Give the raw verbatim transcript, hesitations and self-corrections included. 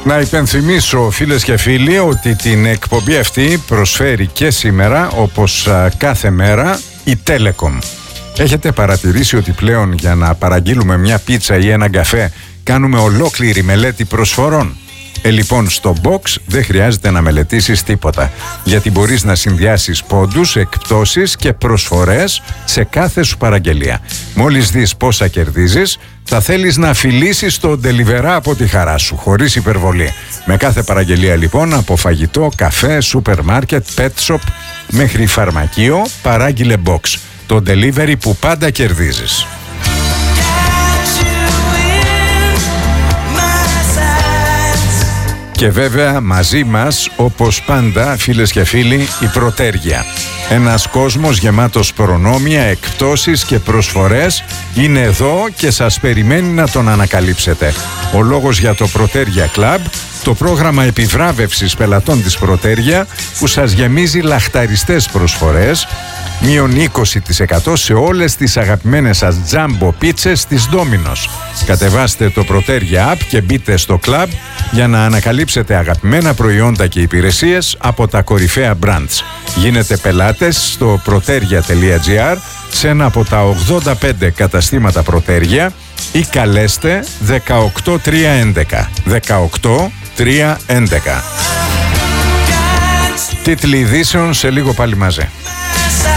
Να υπενθυμίσω, φίλες και φίλοι, ότι την εκπομπή αυτή προσφέρει και σήμερα, όπως κάθε μέρα, η Telecom. Έχετε παρατηρήσει ότι πλέον για να παραγγείλουμε μια πίτσα ή έναν καφέ κάνουμε ολόκληρη μελέτη προσφορών? Ε, λοιπόν, στο Box δεν χρειάζεται να μελετήσεις τίποτα, γιατί μπορείς να συνδυάσεις πόντους, εκπτώσεις και προσφορές σε κάθε σου παραγγελία. Μόλις δεις πόσα κερδίζεις, θα θέλεις να φιλήσεις το Deliverá από τη χαρά σου, χωρίς υπερβολή. Με κάθε παραγγελία λοιπόν, από φαγητό, καφέ, σούπερ μάρκετ, pet shop μέχρι φαρμακείο, παράγγειλε Box, το delivery που πάντα κερδίζεις. Και βέβαια μαζί μας, όπως πάντα, φίλες και φίλοι, η Πρωτέργεια. Ένας κόσμος γεμάτος προνόμια, εκπτώσεις και προσφορές είναι εδώ και σας περιμένει να τον ανακαλύψετε. Ο λόγος για το Πρωτέργεια Club, το πρόγραμμα επιβράβευσης πελατών της Πρωτέργεια, που σας γεμίζει λαχταριστές προσφορές, μείον είκοσι τοις εκατό σε όλες τις αγαπημένες σας τζάμπο πίτσες της Domino's. Κατεβάστε το Πρωτέργεια App και μπείτε στο club για να ανακαλύψετε αγαπημένα προϊόντα και υπηρεσίες από τα κορυφαία brands. Γίνετε πελάτες στο protergia τελεία gr, σε ένα από τα ογδόντα πέντε καταστήματα Πρωτέργεια, ή καλέστε δεκαοκτώ τρία έντεκα. δεκαοκτώ τρία έντεκα. Τίτλοι ειδήσεων σε λίγο πάλι μαζί.